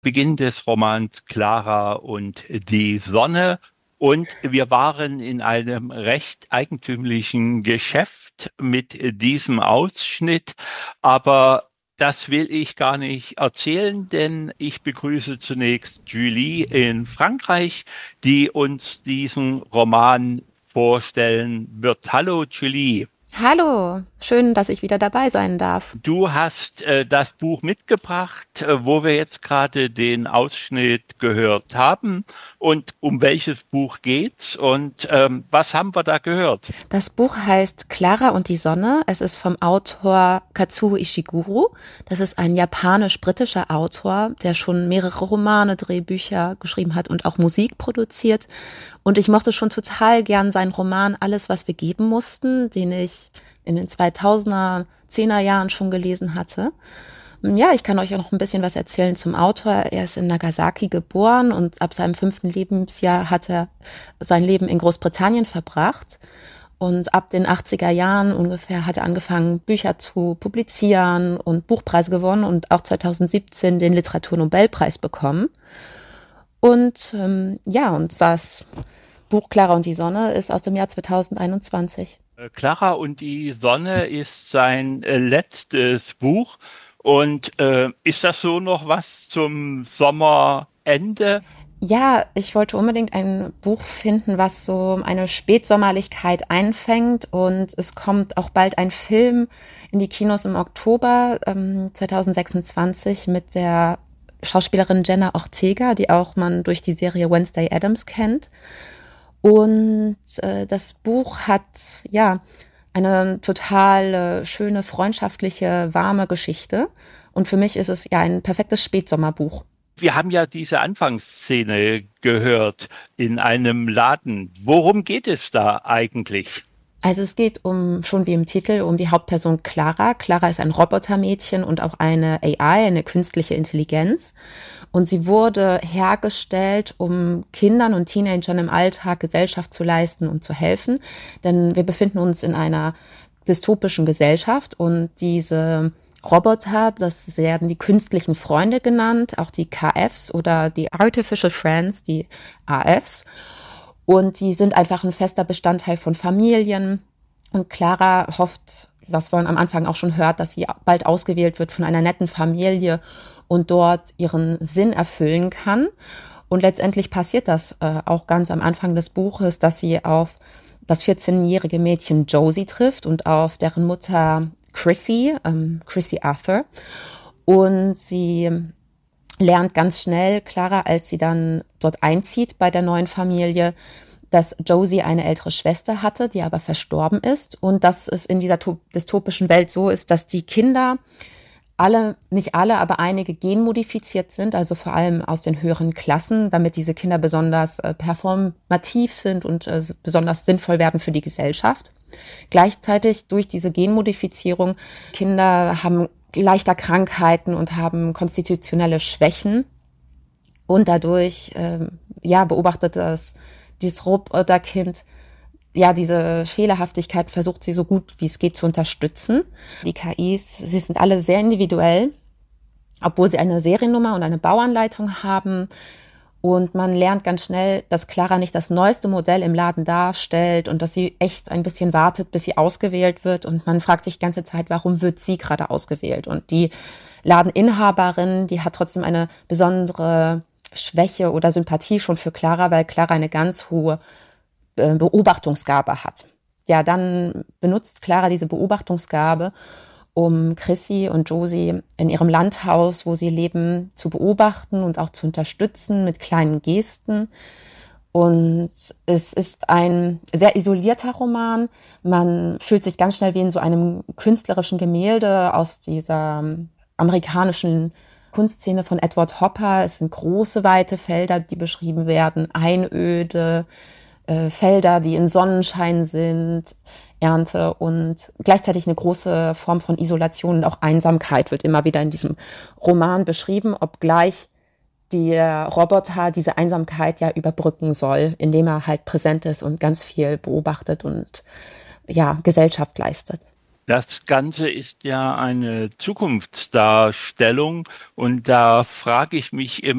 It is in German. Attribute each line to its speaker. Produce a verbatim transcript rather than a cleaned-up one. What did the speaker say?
Speaker 1: Beginn des Romans Clara und die Sonne. Und wir waren in einem recht eigentümlichen Geschäft mit diesem Ausschnitt, aber das will ich gar nicht erzählen, denn ich begrüße zunächst Julie in Frankreich, die uns diesen Roman vorstellen wird. Hallo Julie.
Speaker 2: Hallo, schön, dass ich wieder dabei sein darf.
Speaker 1: Du hast äh, das Buch mitgebracht, äh, wo wir jetzt gerade den Ausschnitt gehört haben. Und um welches Buch geht's? Und ähm, was haben wir da gehört?
Speaker 2: Das Buch heißt Clara und die Sonne. Es ist vom Autor Kazuo Ishiguro. Das ist ein japanisch-britischer Autor, der schon mehrere Romane, Drehbücher geschrieben hat und auch Musik produziert. Und ich mochte schon total gern seinen Roman Alles, was wir geben mussten, den ich in den zweitausender, zehner Jahren schon gelesen hatte. Ja, ich kann euch auch noch ein bisschen was erzählen zum Autor. Er ist in Nagasaki geboren und ab seinem fünften Lebensjahr hat er sein Leben in Großbritannien verbracht. Und ab den achtziger Jahren ungefähr hat er angefangen, Bücher zu publizieren und Buchpreise gewonnen und auch zweitausendsiebzehn den Literaturnobelpreis bekommen. Und ähm, ja, und das Buch Clara und die Sonne ist aus dem Jahr zweitausendeinundzwanzig.
Speaker 1: Äh, Clara und die Sonne ist sein äh, letztes Buch. Und äh, ist das so noch was zum Sommerende?
Speaker 2: Ja, ich wollte unbedingt ein Buch finden, was so eine Spätsommerlichkeit einfängt. Und es kommt auch bald ein Film in die Kinos im Oktober ähm, zweitausendsechsundzwanzig mit der Schauspielerin Jenna Ortega, die auch man durch die Serie Wednesday Addams kennt. Und äh, das Buch hat ja eine total äh, schöne, freundschaftliche, warme Geschichte. Und für mich ist es ja ein perfektes Spätsommerbuch.
Speaker 1: Wir haben ja diese Anfangsszene gehört in einem Laden. Worum geht es da eigentlich?
Speaker 2: Also es geht um, schon wie im Titel, um die Hauptperson Clara. Clara ist ein Robotermädchen und auch eine A I, eine künstliche Intelligenz. Und sie wurde hergestellt, um Kindern und Teenagern im Alltag Gesellschaft zu leisten und zu helfen. Denn wir befinden uns in einer dystopischen Gesellschaft und diese Roboter, das werden die künstlichen Freunde genannt, auch die K Fs oder die Artificial Friends, die A Fs. Und die sind einfach ein fester Bestandteil von Familien. Und Clara hofft, was man am Anfang auch schon hört, dass sie bald ausgewählt wird von einer netten Familie und dort ihren Sinn erfüllen kann. Und letztendlich passiert das äh, auch ganz am Anfang des Buches, dass sie auf das vierzehnjährige Mädchen Josie trifft und auf deren Mutter Chrissy, ähm, Chrissy Arthur. Und sie lernt ganz schnell, Clara, als sie dann dort einzieht bei der neuen Familie, dass Josie eine ältere Schwester hatte, die aber verstorben ist und dass es in dieser dystopischen Welt so ist, dass die Kinder alle, nicht alle, aber einige genmodifiziert sind, also vor allem aus den höheren Klassen, damit diese Kinder besonders äh, performativ sind und äh, besonders sinnvoll werden für die Gesellschaft. Gleichzeitig durch diese Genmodifizierung, Kinder haben leichter Krankheiten und haben konstitutionelle Schwächen. Und dadurch, ähm, ja, beobachtet das, dieses Roboterkind, ja, diese Fehlerhaftigkeit versucht sie so gut wie es geht zu unterstützen. Die K Is, sie sind alle sehr individuell, obwohl sie eine Seriennummer und eine Bauanleitung haben. Und man lernt ganz schnell, dass Clara nicht das neueste Modell im Laden darstellt und dass sie echt ein bisschen wartet, bis sie ausgewählt wird. Und man fragt sich die ganze Zeit, warum wird sie gerade ausgewählt? Und die Ladeninhaberin, die hat trotzdem eine besondere Schwäche oder Sympathie schon für Clara, weil Clara eine ganz hohe äh, Beobachtungsgabe hat. Ja, dann benutzt Clara diese Beobachtungsgabe, um Chrissy und Josie in ihrem Landhaus, wo sie leben, zu beobachten und auch zu unterstützen mit kleinen Gesten. Und es ist ein sehr isolierter Roman. Man fühlt sich ganz schnell wie in so einem künstlerischen Gemälde aus dieser amerikanischen Kunstszene von Edward Hopper. Es sind große, weite Felder, die beschrieben werden, Einöde, äh, Felder, die in Sonnenschein sind, Ernte und gleichzeitig eine große Form von Isolation und auch Einsamkeit wird immer wieder in diesem Roman beschrieben, obgleich der Roboter diese Einsamkeit ja überbrücken soll, indem er halt präsent ist und ganz viel beobachtet und ja, Gesellschaft leistet.
Speaker 1: Das Ganze ist ja eine Zukunftsdarstellung und da frage ich mich immer,